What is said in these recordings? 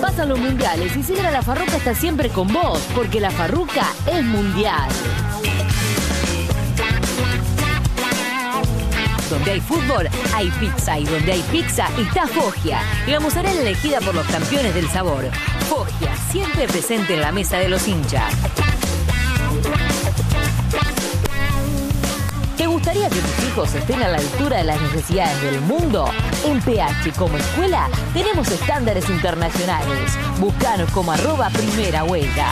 Pasan los mundiales y Sidra La Farruca está siempre con vos, porque La Farruca es mundial. Donde hay fútbol, hay pizza. Y donde hay pizza, está Foggia. La mozzarella elegida por los campeones del sabor. Foggia, siempre presente en la mesa de los hinchas. ¿Te gustaría que tus hijos estén a la altura de las necesidades del mundo? En PH como escuela tenemos estándares internacionales. Búscanos como @primera huelga.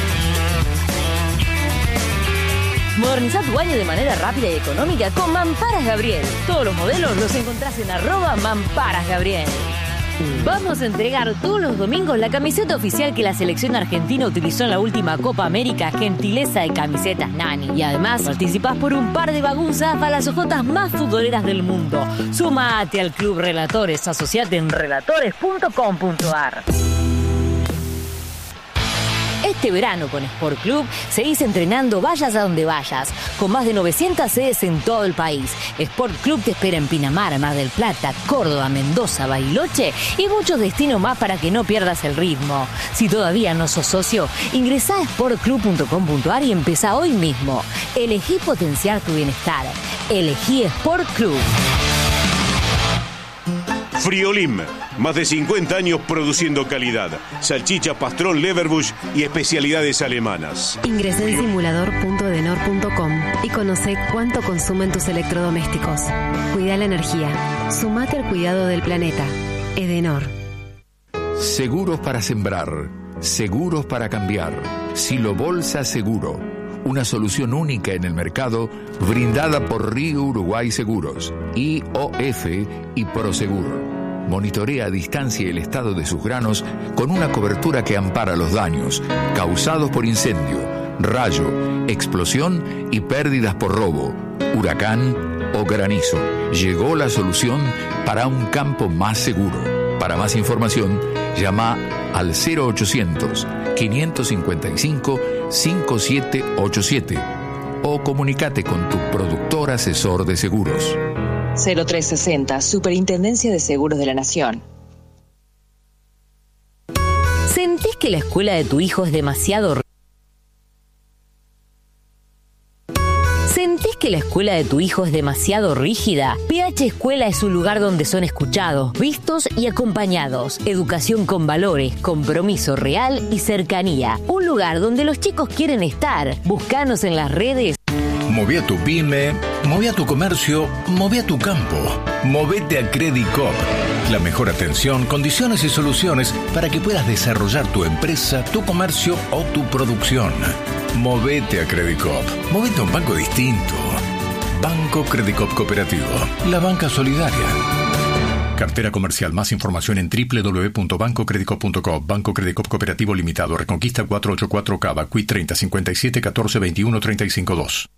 Moderniza tu baño de manera rápida y económica con Mamparas Gabriel. Todos los modelos los encontrás en @Mamparas Gabriel. Vamos a entregar todos los domingos la camiseta oficial que la selección argentina utilizó en la última Copa América, gentileza de Camisetas Nani. Y además participás por un par de baguzas para las ojotas más futboleras del mundo. Sumate al Club Relatores, asociate en relatores.com.ar. Este verano con Sport Club seguís entrenando vayas a donde vayas, con más de 900 sedes en todo el país. Sport Club te espera en Pinamar, Mar del Plata, Córdoba, Mendoza, Bariloche y muchos destinos más para que no pierdas el ritmo. Si todavía no sos socio, ingresá a sportclub.com.ar y empezá hoy mismo. Elegí potenciar tu bienestar. Elegí Sport Club. Friolim, más de 50 años produciendo calidad. Salchicha, pastrón, leverbush y especialidades alemanas. Ingresá en simulador.edenor.com y conoce cuánto consumen tus electrodomésticos. Cuida la energía. Sumate al cuidado del planeta. Edenor. Seguros para sembrar. Seguros para cambiar. Silo Bolsa Seguro. Una solución única en el mercado, brindada por Río Uruguay Seguros, IOF y Prosegur. Monitorea a distancia el estado de sus granos con una cobertura que ampara los daños causados por incendio, rayo, explosión y pérdidas por robo, huracán o granizo. Llegó la solución para un campo más seguro. Para más información, llama al 0800-555-5787 o comunícate con tu productor asesor de seguros. 0360, Superintendencia de Seguros de la Nación. ¿Sentís que la escuela de tu hijo es demasiado... ¿Sentís que la escuela de tu hijo es demasiado rígida? PH Escuela es un lugar donde son escuchados, vistos y acompañados. Educación con valores, compromiso real y cercanía. Un lugar donde los chicos quieren estar. Búscanos en las redes. Moví a tu pyme, moví a tu comercio, moví a tu campo. Movete a Credit Coop. La mejor atención, condiciones y soluciones para que puedas desarrollar tu empresa, tu comercio o tu producción. Movete a Credit Coop. Movete a un banco distinto. Banco Credit Coop Cooperativo. La banca solidaria. Cartera comercial. Más información en www.bancocreditcoop.com. Banco Credit Coop Cooperativo Limitado. Reconquista 484 Cava. Quit 30 57 14 21 35 2.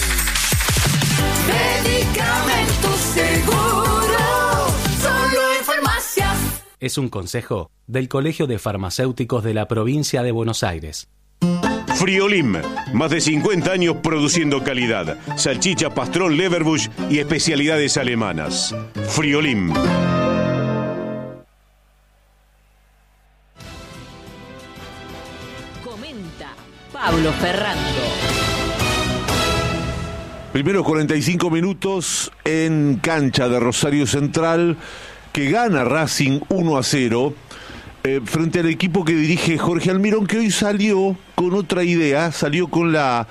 Medicamentos Seguro. Solo en farmacias. Es un consejo del Colegio de Farmacéuticos de la Provincia de Buenos Aires. Friolim, más de 50 años produciendo calidad. Salchicha, pastrón, leverbush y especialidades alemanas. Friolim. Comenta Pablo Ferrando. Primeros 45 minutos en cancha de Rosario Central, que gana Racing 1-0 frente al equipo que dirige Jorge Almirón, que hoy salió con otra idea, salió con la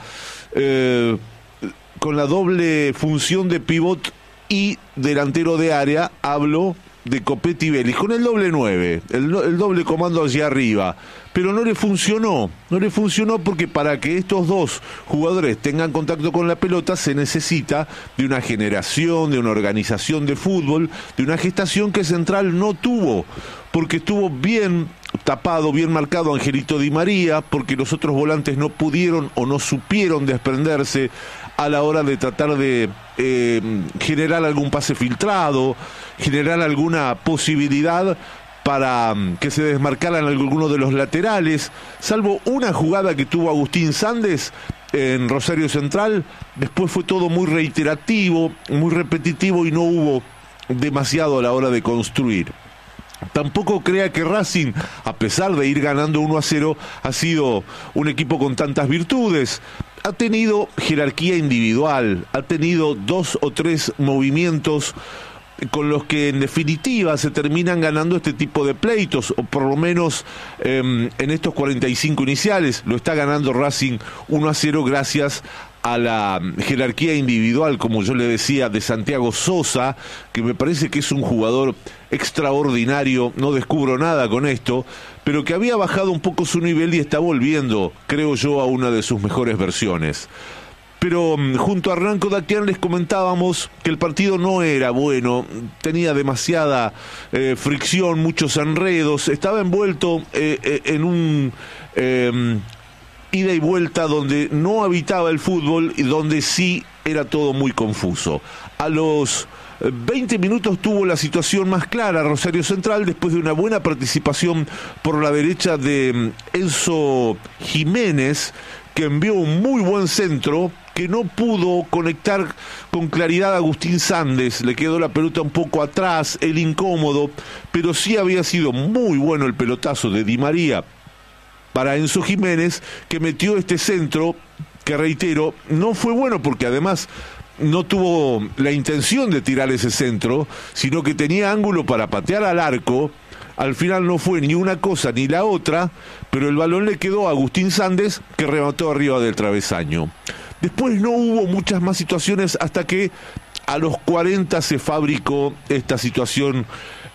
doble función de pivot y delantero de área. Hablo de Copetti Vélez, con el doble 9, el doble comando hacia arriba, pero no le funcionó porque para que estos dos jugadores tengan contacto con la pelota se necesita de una generación, de una organización de fútbol, de una gestación que Central no tuvo, porque estuvo bien tapado, bien marcado Angelito Di María, porque los otros volantes no pudieron o no supieron desprenderse a la hora de tratar de generar algún pase filtrado, generar alguna posibilidad para que se desmarcaran algunos de los laterales, salvo una jugada que tuvo Agustín Sández en Rosario Central. Después fue todo muy reiterativo, muy repetitivo y no hubo demasiado a la hora de construir. Tampoco crea que Racing, a pesar de ir ganando 1-0, ha sido un equipo con tantas virtudes. Ha tenido jerarquía individual, ha tenido 2 o 3 movimientos con los que en definitiva se terminan ganando este tipo de pleitos, o por lo menos en estos 45 iniciales lo está ganando Racing 1-0 gracias a la jerarquía individual, como yo le decía, de Santiago Sosa, que me parece que es un jugador extraordinario, no descubro nada con esto, pero que había bajado un poco su nivel y está volviendo, creo yo, a una de sus mejores versiones. Pero junto a Hernán Kodakian les comentábamos que el partido no era bueno, tenía demasiada fricción, muchos enredos, estaba envuelto en un ida y vuelta donde no habitaba el fútbol y donde sí era todo muy confuso. A los 20 minutos tuvo la situación más clara Rosario Central después de una buena participación por la derecha de Enzo Jiménez, que envió un muy buen centro que no pudo conectar con claridad a Agustín Sandes, le quedó la pelota un poco atrás, el incómodo, pero sí había sido muy bueno el pelotazo de Di María para Enzo Jiménez, que metió este centro, que reitero, no fue bueno porque además no tuvo la intención de tirar ese centro, sino que tenía ángulo para patear al arco. Al final no fue ni una cosa ni la otra, pero el balón le quedó a Agustín Sandes, que remató arriba del travesaño. Después no hubo muchas más situaciones hasta que a los 40 se fabricó esta situación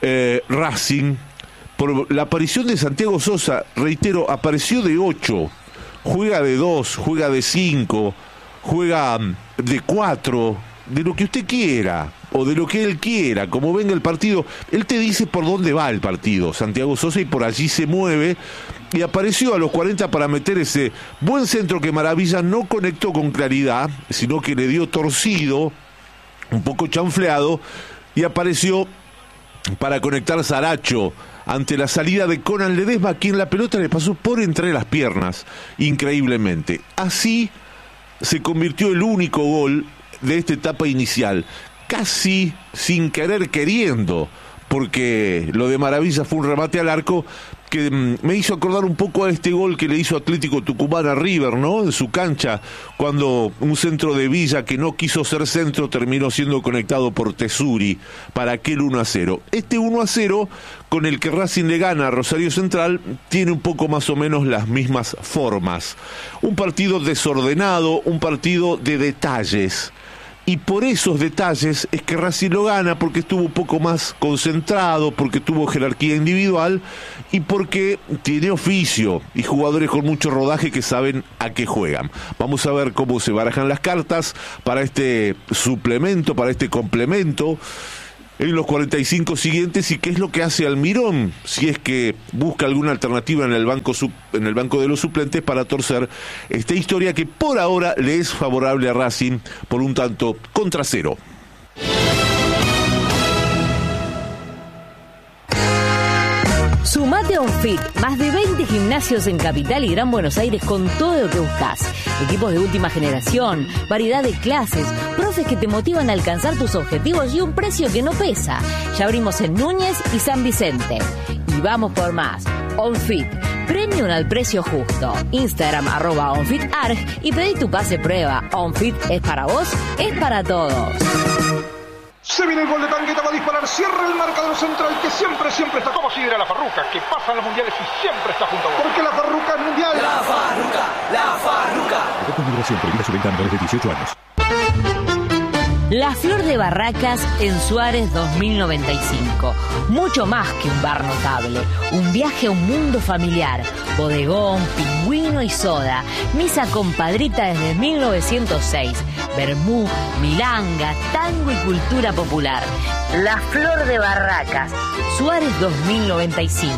Racing. Por la aparición de Santiago Sosa, reitero, apareció de 8, juega de 2, juega de 5, juega de 4, de lo que usted quiera, o de lo que él quiera, como venga el partido. Él te dice por dónde va el partido, Santiago Sosa, y por allí se mueve, y apareció a los 40 para meter ese buen centro que Maravilla no conectó con claridad, sino que le dio torcido, un poco chanfleado, y apareció para conectar Saracho ante la salida de Conan Ledesma, quien la pelota le pasó por entre las piernas, increíblemente. Así se convirtió el único gol de esta etapa inicial, casi sin querer queriendo, porque lo de Maravilla fue un remate al arco que me hizo acordar un poco a este gol que le hizo Atlético Tucumán a River, ¿no? En su cancha, cuando un centro de Villa que no quiso ser centro terminó siendo conectado por Tesuri para aquel 1-0. Este 1-0 con el que Racing le gana a Rosario Central tiene un poco más o menos las mismas formas. Un partido desordenado, un partido de detalles. Y por esos detalles es que Racing lo gana, porque estuvo un poco más concentrado, porque tuvo jerarquía individual y porque tiene oficio y jugadores con mucho rodaje que saben a qué juegan. Vamos a ver cómo se barajan las cartas para este suplemento, para este complemento en los 45 siguientes, y qué es lo que hace Almirón, si es que busca alguna alternativa en el banco de los suplentes para torcer esta historia que por ahora le es favorable a Racing por un tanto contra 0. Sumate a OnFit, más de 20 gimnasios en Capital y Gran Buenos Aires con todo lo que buscas. Equipos de última generación, variedad de clases, profes que te motivan a alcanzar tus objetivos y un precio que no pesa. Ya abrimos en Núñez y San Vicente. Y vamos por más. OnFit, premium al precio justo. Instagram @OnFitArg y pedí tu pase prueba. OnFit es para vos, es para todos. Se viene el gol de Tangueta, va a disparar, cierra el marcador central que siempre está como si era la Farruca, que pasa en los mundiales y siempre está junto a vos. Porque la Farruca es mundial. La Farruca. Con migración prohibida su venta a menores de 18 años. La Flor de Barracas en Suárez 2095. Mucho más que un bar notable. Un viaje a un mundo familiar. Bodegón, pingüino y soda. Misa compadrita desde 1906. Vermú, milanga, tango y cultura popular. La Flor de Barracas. Suárez 2095.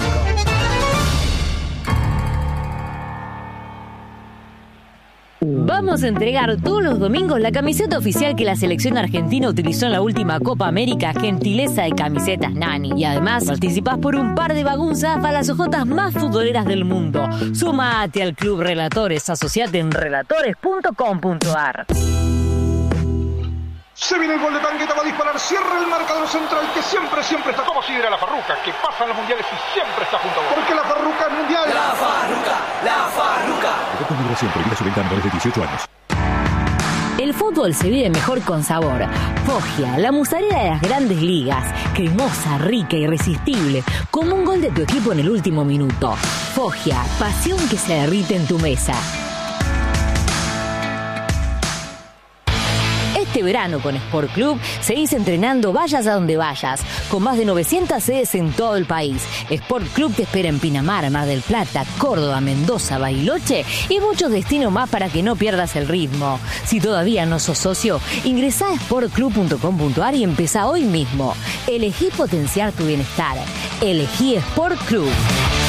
Vamos a entregar todos los domingos la camiseta oficial que la selección argentina utilizó en la última Copa América, gentileza de Camisetas Nani. Y además participás por un par de bagunzas para las ojotas más futboleras del mundo. Sumate al Club Relatores, asociate en relatores.com.ar. Se viene el gol de Tangueta, va a disparar, cierra el marcador central que siempre está como si era la Farruca, que pasa en los mundiales y siempre está junto a vos. Porque la Farruca es mundial. La Farruca, la Farruca. Con migración prohibida su venta a menores de 18 años. El fútbol se vive mejor con sabor. Foggia, la mozzarella de las grandes ligas. Cremosa, rica, irresistible. Como un gol de tu equipo en el último minuto. Foggia, pasión que se derrite en tu mesa. Este verano con Sport Club seguís entrenando vayas a donde vayas, con más de 900 sedes en todo el país. Sport Club te espera en Pinamar, Mar del Plata, Córdoba, Mendoza, Bariloche y muchos destinos más para que no pierdas el ritmo. Si todavía no sos socio, ingresá a sportclub.com.ar y empezá hoy mismo. Elegí potenciar tu bienestar. Elegí Sport Club.